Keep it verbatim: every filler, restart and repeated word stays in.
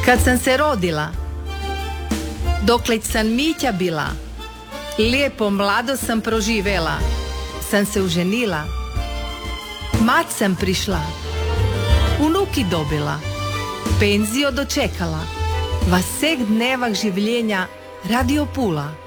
Kad sam se rodila, dokleć sam Mića bila, lijepo mlado sam proživela, sam se uženila, mać sam prišla, unuki dobila, penzio dočekala, vasek dnevah življenja radio pula.